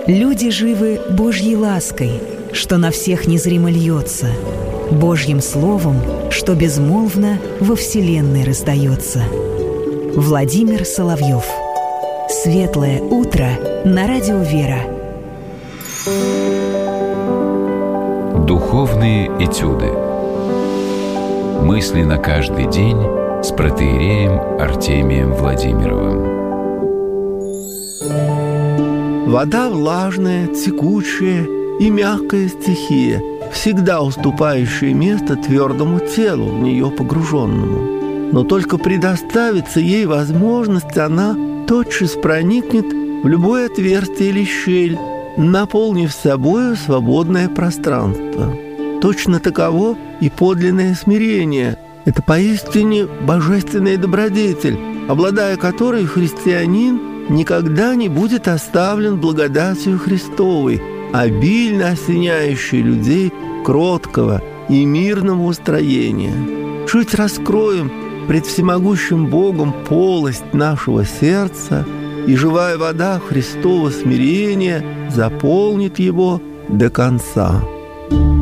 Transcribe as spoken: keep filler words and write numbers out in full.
Люди живы Божьей лаской, что на всех незримо льется, Божьим словом, что безмолвно во вселенной раздается. Владимир Соловьев. Светлое утро на радио «Вера». Духовные этюды. Мысли на каждый день с протоиереем Артемием Владимировым. Вода влажная, текучая и мягкая стихия, всегда уступающая место твердому телу, в нее погруженному. Но только предоставится ей возможность, она тотчас проникнет в любое отверстие или щель, наполнив собою свободное пространство. Точно таково и подлинное смирение. Это поистине божественная добродетель, обладая которой христианин никогда не будет оставлен благодатью Христовой, обильно осеняющей людей кроткого и мирного устроения. Чуть раскроем пред всемогущим Богом полость нашего сердца, и живая вода Христова смирения заполнит его до конца.